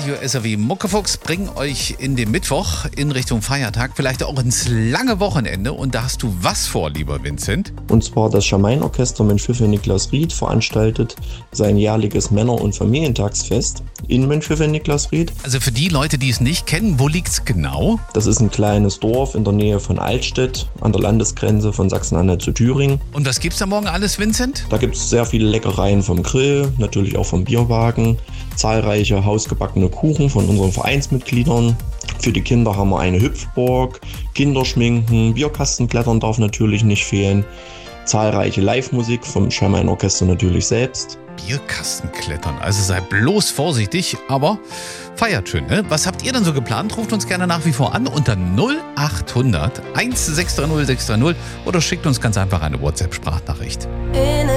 Radio SAW Muckefuchs bringen euch in den Mittwoch in Richtung Feiertag, vielleicht auch ins lange Wochenende. Und da hast du was vor, lieber Vincent? Und zwar das Scharmein-Orchester Mönchpfiffe-Niklasried veranstaltet sein jährliches Männer- und Familientagsfest in Mönchpfiffe-Niklasried. Also für die Leute, die es nicht kennen, wo liegt's genau? Das ist ein kleines Dorf in der Nähe von Altstedt, an der Landesgrenze von Sachsen-Anhalt zu Thüringen. Und was gibt's da morgen alles, Vincent? Da gibt es sehr viele Leckereien vom Grill, natürlich auch vom Bierwagen, zahlreiche hausgebackene Kuchen von unseren Vereinsmitgliedern. Für die Kinder haben wir eine Hüpfburg, Kinderschminken, Bierkastenklettern darf natürlich nicht fehlen, zahlreiche Live-Musik vom Scharmein-Orchester natürlich selbst. Bierkastenklettern, also sei bloß vorsichtig, aber feiert schön, ne? Was habt ihr denn so geplant? Ruft uns gerne nach wie vor an unter 0800 1630 630 oder schickt uns ganz einfach eine WhatsApp-Sprachnachricht.